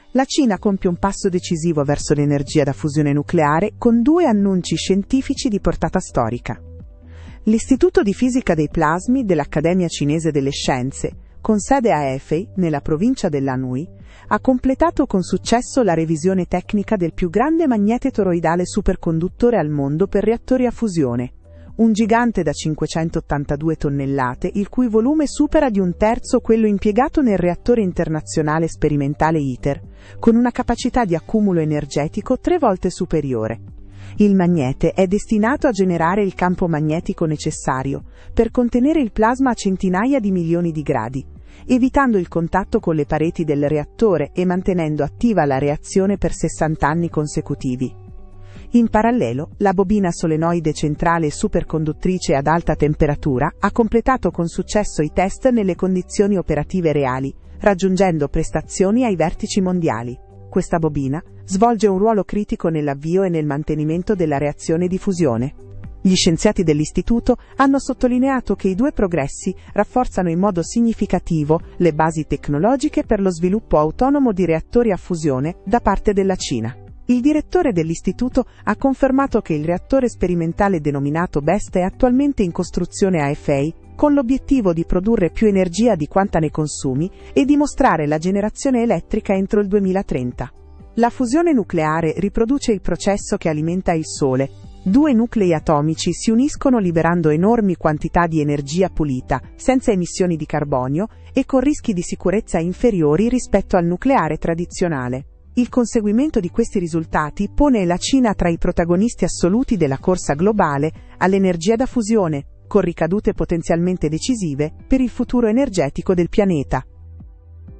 La Cina compie un passo decisivo verso l'energia da fusione nucleare con 2 annunci scientifici di portata storica. L'Istituto di Fisica dei Plasmi dell'Accademia Cinese delle Scienze, con sede a Hefei, nella provincia dell'Anhui, ha completato con successo la revisione tecnica del più grande magnete toroidale superconduttore al mondo per reattori a fusione, un gigante da 582 tonnellate, il cui volume supera di 1/3 quello impiegato nel reattore internazionale sperimentale ITER, con una capacità di accumulo energetico 3 volte superiore. Il magnete è destinato a generare il campo magnetico necessario per contenere il plasma a centinaia di milioni di gradi, evitando il contatto con le pareti del reattore e mantenendo attiva la reazione per 60 anni consecutivi. In parallelo, la bobina solenoide centrale superconduttrice ad alta temperatura ha completato con successo i test nelle condizioni operative reali, raggiungendo prestazioni ai vertici mondiali. Questa bobina svolge un ruolo critico nell'avvio e nel mantenimento della reazione di fusione. Gli scienziati dell'istituto hanno sottolineato che i 2 progressi rafforzano in modo significativo le basi tecnologiche per lo sviluppo autonomo di reattori a fusione da parte della Cina. Il direttore dell'istituto ha confermato che il reattore sperimentale denominato BEST è attualmente in costruzione a Hefei, con l'obiettivo di produrre più energia di quanta ne consumi e dimostrare la generazione elettrica entro il 2030. La fusione nucleare riproduce il processo che alimenta il Sole. 2 nuclei atomici si uniscono liberando enormi quantità di energia pulita, senza emissioni di carbonio e con rischi di sicurezza inferiori rispetto al nucleare tradizionale. Il conseguimento di questi risultati pone la Cina tra i protagonisti assoluti della corsa globale all'energia da fusione, con ricadute potenzialmente decisive per il futuro energetico del pianeta.